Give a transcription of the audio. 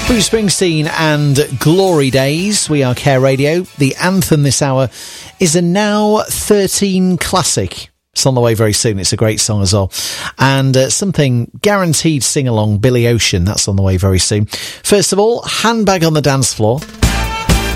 Bruce Springsteen and Glory Days. We are Care Radio. The anthem this hour is a Now 13 classic. It's on the way very soon. It's a great song as well. And something guaranteed sing-along, Billy Ocean. That's on the way very soon. First of all, Handbag on the Dance Floor.